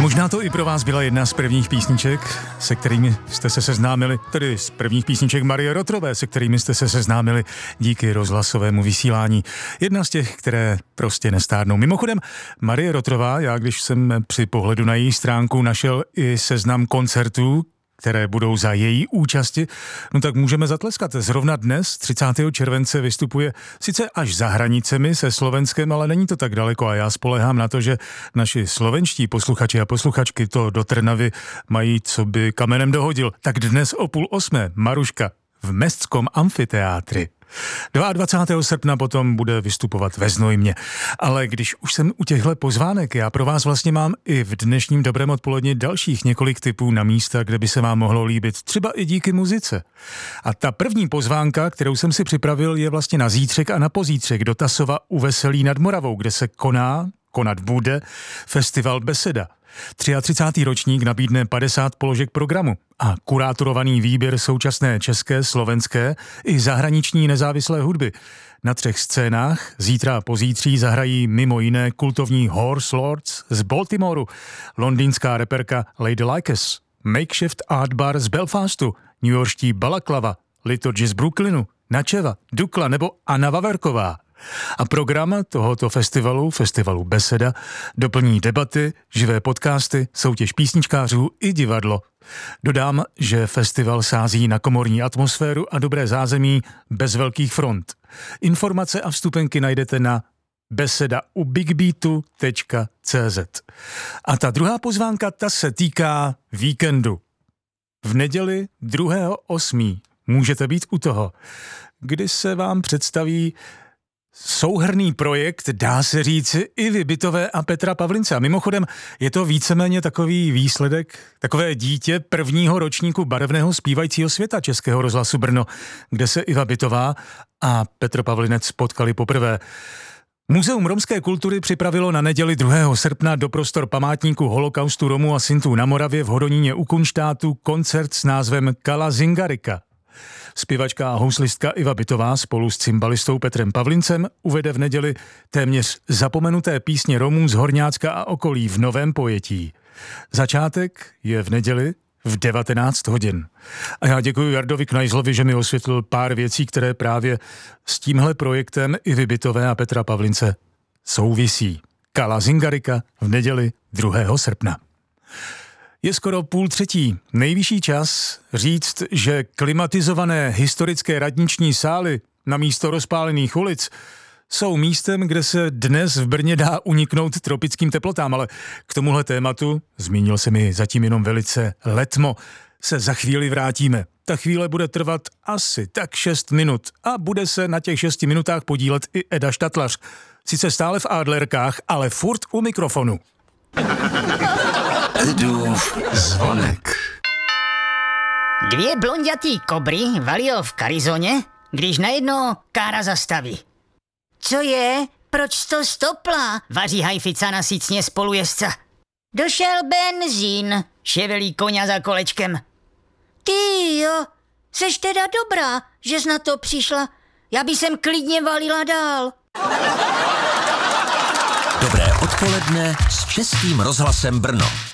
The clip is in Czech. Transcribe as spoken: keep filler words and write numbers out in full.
Možná to i pro vás byla jedna z prvních písniček, se kterými jste se seznámili, tedy z prvních písniček Marie Rotrové, se kterými jste se seznámili díky rozhlasovému vysílání. Jedna z těch, které prostě nestárnou. Mimochodem, Marie Rotrová, já když jsem při pohledu na její stránku našel i seznam koncertů, které budou za její účasti, no tak můžeme zatleskat. Zrovna dnes, třicátého července, vystupuje sice až za hranicemi se Slovenskem, ale není to tak daleko a já spolehám na to, že naši slovenští posluchači a posluchačky to do Trnavy mají, co by kamenem dohodil. Tak dnes o půl osmé Maruška v Mestskom amfiteátri. dvacátého druhého srpna potom bude vystupovat ve Znojmě. Ale když už jsem u těchto pozvánek, já pro vás vlastně mám i v dnešním dobrém odpoledni dalších několik tipů na místa, kde by se vám mohlo líbit, třeba i díky muzice. A ta první pozvánka, kterou jsem si připravil, je vlastně na zítřek a na pozítřek do Tasova u Veselí nad Moravou, kde se koná, konat bude festival Beseda. třicátý třetí ročník nabídne padesát položek programu a kurátorovaný výběr současné české, slovenské i zahraniční nezávislé hudby. Na třech scénách zítra a pozítří zahrají mimo jiné kultovní Horse Lords z Baltimoru, londýnská reperka Lady Like Us, Makeshift Art Bar z Belfastu, newyorští Balaklava, Liturgy z Brooklynu, Načeva, Dukla nebo Anna Vaverková. A program tohoto festivalu, festivalu Beseda, doplní debaty, živé podcasty, soutěž písničkářů i divadlo. Dodám, že festival sází na komorní atmosféru a dobré zázemí bez velkých front. Informace a vstupenky najdete na beseda u bigbeatu tečka cé zet. A ta druhá pozvánka, ta se týká víkendu. V neděli druhého osmého můžete být u toho, kdy se vám představí souhrnný projekt, dá se říci, Ivy Bytové a Petra Pavlince. A mimochodem je to víceméně takový výsledek, takové dítě prvního ročníku barevného zpívajícího světa Českého rozhlasu Brno, kde se Iva Bytová a Petr Pavlinec potkali poprvé. Muzeum romské kultury připravilo na neděli druhého srpna do prostor památníku holokaustu Romů a Sintů na Moravě v Hodoníně u Kunštátu koncert s názvem Kala Zingarika. Zpěvačka a houslistka Iva Bytová spolu s cymbalistou Petrem Pavlincem uvede v neděli téměř zapomenuté písně Romů z Horňácka a okolí v novém pojetí. Začátek je v neděli v devatenáct hodin. A já děkuji Jardovi Knajzlovi, že mi osvětlil pár věcí, které právě s tímhle projektem Ivy Bytové a Petra Pavlince souvisí. Kala Zingarika v neděli druhého srpna. Je skoro půl třetí. Nejvyšší čas říct, že klimatizované historické radniční sály na místo rozpálených ulic jsou místem, kde se dnes v Brně dá uniknout tropickým teplotám, ale k tomuhle tématu, zmínil se mi zatím jenom velice letmo, se za chvíli vrátíme. Ta chvíle bude trvat asi tak šest minut a bude se na těch šesti minutách podílet i Eda Štatlař. Sice stále v Adlerkách, ale furt u mikrofonu. Edův zvonek. Dvě blondětý kobry valil v Karizoně, když najednou kára zastaví. Co je? Proč to stopla? Vaří hajfica na sícně spolujezdca. Došel benzín, ševelí koňa za kolečkem. Ty jo, seš teda dobrá, že jsi na to přišla. Já by sem klidně valila dál. Dobré odpoledne s Českým rozhlasem Brno.